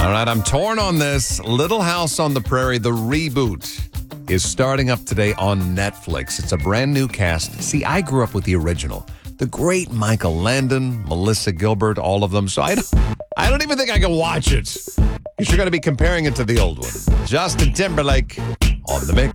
All right, I'm torn on this. Little House on the Prairie, the reboot, is starting up today on Netflix. It's a brand new cast. See, I grew up with the original. The great Michael Landon, Melissa Gilbert, all of them. So I don't even think I can watch it. You're going to be comparing it to the old one. Justin Timberlake on the mix.